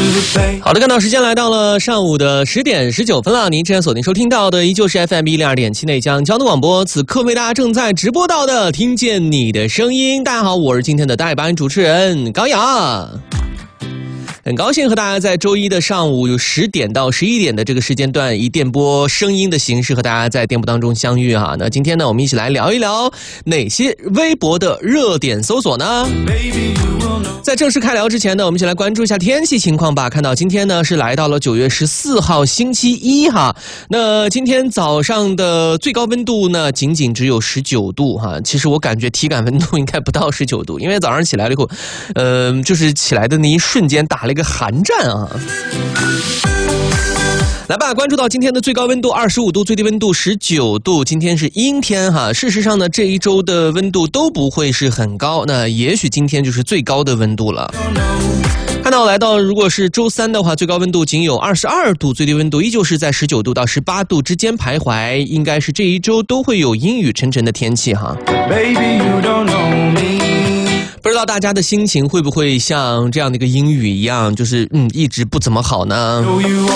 好的，看到时间来到了上午的10点19分了。您之前锁定收听到的依旧是 FM102.7内江交通广播，此刻为大家正在直播到的听见你的声音。大家好，我是今天的代班主持人高雅。很高兴和大家在周一的上午有10点到11点的这个时间段，以电波声音的形式和大家在电波当中相遇哈。那今天呢，我们一起来聊一聊哪些微博的热点搜索呢？在正式开聊之前呢，我们一起来关注一下天气情况吧。看到今天呢是来到了9月14号星期一哈。那今天早上的最高温度呢，仅仅只有19度哈。其实我感觉体感温度应该不到19度，因为早上起来了以后，就是起来的那一瞬间打了一个寒战啊。来吧，关注到今天的最高温度25度，最低温度19度。今天是阴天哈，事实上呢，这一周的温度都不会是很高，那也许今天就是最高的温度了。看到来到如果是周三的话，最高温度仅有22度，最低温度依旧是在19度到18度之间徘徊，应该是这一周都会有阴雨沉沉的天气哈。Baby, you don't know me.不知道大家的心情会不会像这样的一个阴雨一样，就是一直不怎么好呢？